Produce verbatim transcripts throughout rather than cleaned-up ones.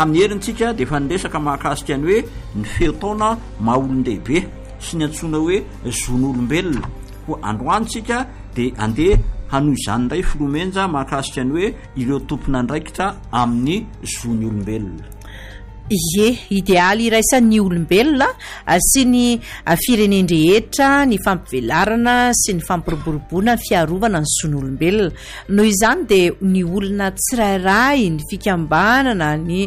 tamin'ny herintsika dia efa niresaka mahakasika ny hoe ny feotaona maha-olon-dehibe sy ny antsoina hoe zon'olombelona ho androantsika dia andeha hanohy izany indray filomenja mahakasika ny hoe ireo tompona ndraikitra amin'ny zon'ny olombelona. Ie, idealy iraisan'ny olombelona sy ny firenendrehetra ny fampivelarana sy ny fampiroboroboana ny fiarovana ny zon'olombelona. Noho izany dia ny olona tsirairay ny fikambanana ny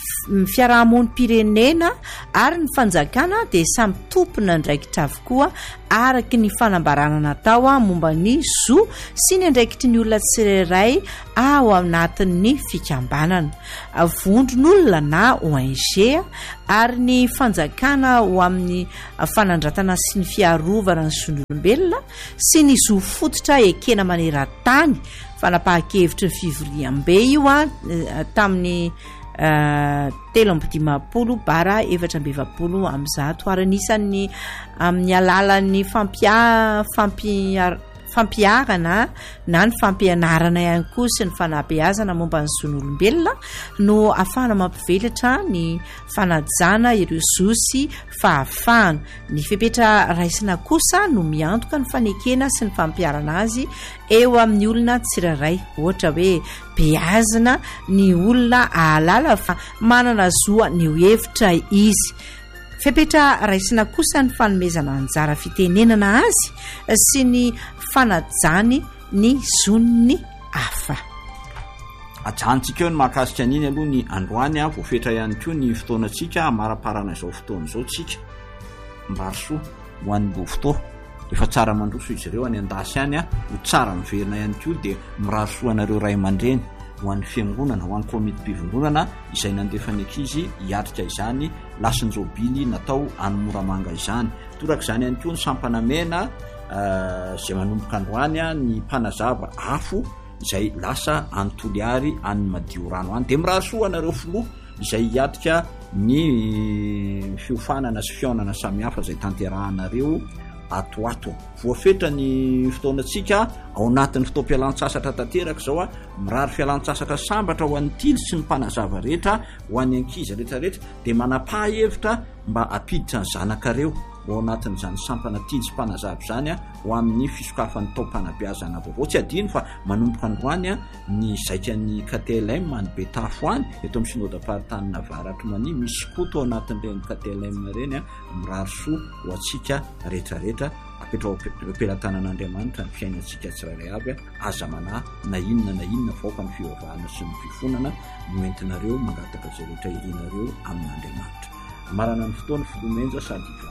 fiarahamonim-pirenena ary ny fanjakana dia samy tompona ndraikitra avokoa araky ny fanambarana natao momba ny zo sy ny andraikitry ny olona tsirairay ao anatin'ny fikambanana. Vondron'olona na O N G ary ny fanjakana ho amin'ny fanandratana sy ny fiarovana ny zon'olombelona sy ny zo fototra ekena maneran-tany fanapahan-kevitry ny fivoriam-be io a tamin'ny Uh, telo amby dimapolo bara efatra amby efapolo amby zato ary anisan'ny amin'ny alalan'ny fampia fampia fampiarana na ny fampianarana ihany koa sy ny fanabeazana momba ny zon'olombelona no ahafahana mampivelatra ny fanajana ireo zo sy fahafahana. Ny fepetra raisina kosa no miantoka ny fanekena sy ny fampiarana azy eo amin'ny olona tsirairay, ohatra hoe beazina ny olona ahalala fa manana zoa ny hevitra izy. Fepetra raisina kosa ny fanomezana anjara fitenenana azy sy ny fanajany ny zon'ny hafa. Ajantsika eo ny mahakasika an'iny aloha ny androany a voafetra ihany koa ny fotoanantsika amaraparana izao fotoana izao tsika mirarosoa ho an'ireo fotoa efa tsara mandroso izy ireo any an-dasy any a ho tsara miverina ihany koa dia mirarosoa anareo ray aman-dreny ho an'ny fiangonana ho an'ny komiti-piangonana izay nandefa ny ankizy hiatrika izany lasin-jobily natao any Moramanga izany. Toraka izany ihany koa ny sampanamena izay manomboka androany a ny mpanazava afo izay lasa any Toliary any Madio rano any dia mirarosoa anareo filoha izay hiatrika ny fiofanana sy fiaonana samihafa izay tanterahanareo atoato. Voafetra ny fotoanantsika ao anatin'ny fotoam-pialan-tsasatra tanteraka izao a mirary fialan-tsasatra sambatra ho an'ny tily sy ny mpanazava rehetra ho an'ny ankizy rehetrarehetra dia manapa-hevitra mba apiditra ny zanakareo ao anatin'izany sampana tily sy mpanazava izany a ho amin'ny fisokafan'ny taom-panabeazana vaovao. Tsy adino fa manomboka androany a ny zaikan'ny K T L M any Betafo any eto amin'ny synodam-paritany Navaratra mani misy koto ao anatin'ireny K T L M reny a mirarosoa ho antsika rehetrarehetra apetrao ampelantanan'Andriamanitra ny fiainantsika tsirairay avy a aza manahy na inona na inona vaoka ny fivavahana sy ny fifonana no entinareo mangataka izay rehetra irinareo amin'Andriamanitra. Marana ny fotoana filomenja sady vava.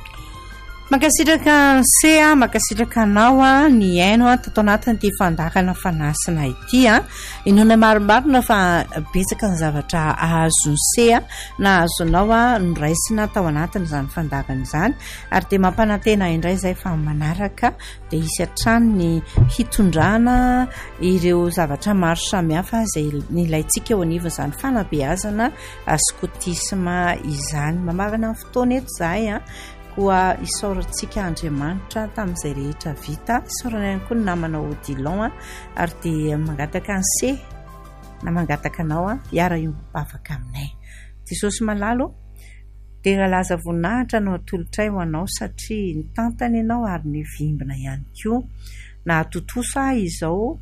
Makasitraka se a makasitraka anao a ny aino a tato anatin'ity fandakana fanasina ity a inona maromarona fa betsaka ny zavatra ahazo se a na azonao a noraisina tao anatin'izany fandakana izany ary dia mampanantena indray izay fa manaraka dia isy hatrany ny hitondrana ireo zavatra maro samihafa izay nilaintsika eo anivon'izany fanabeazana skotisma izany. Mamarana ny fotoana eto izahay a koa isaorantsika Andriamanitra tamin'izay rehetra vita. Isaorana ihany koa ny namana Odilon ary dia mangataka ny se na mangataka anao a hiara iombavaka aminay. Jesosy malalo dia lalaza voninahitra no atolotray ho anao satria ny tantany ianao ary ny vimbina ihany koa na totosa izao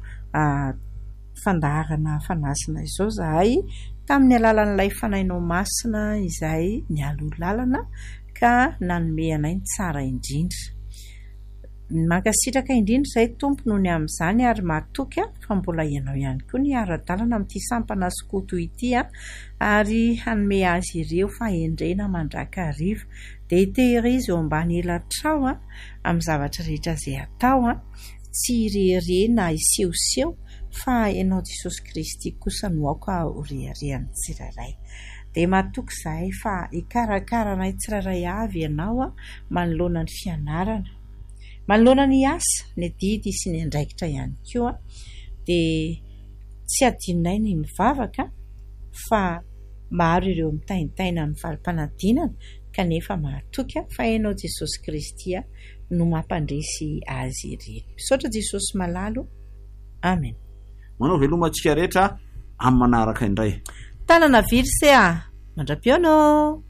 fandaharana fanasina izao zahay tamin'ny alalan'ilay fanainao masina izay ny alolalana ka nanome anay ny tsara indrindra. Mankasitraka indrindra izay tompo noho ny amin'izany ary matoky fa mbola ianao ihany koa ny ara-dalana amin'ity sampana skoto ity a ary hanome azy ireo fa endrena mandraka hariva dia hitehirizy eo ambany elatrao a amin'ny zavatra rehetra izay atao a tsy irehire na isehoseho fa ianao Jesosy Kristy kosa no aoka horeharehany tsirairay. Dia matoky izahay fa hikarakarana tsirairay avy ianao a manoloana ny fianarana, manoloana ny asa, ny didy sy ny andraikitra ihany koa dia tsy adinonay ny mivavaka fa maro ireo mitaintaina ny valim-panadinana kanefa matoky fa ianao Jesosy Kristy no mampandresy azy ireny. Misaotra Jesosy malalo. Amen. Manao veloma antsika rehetra amin'ny manaraka indray. tanana viry se a mandra-pionao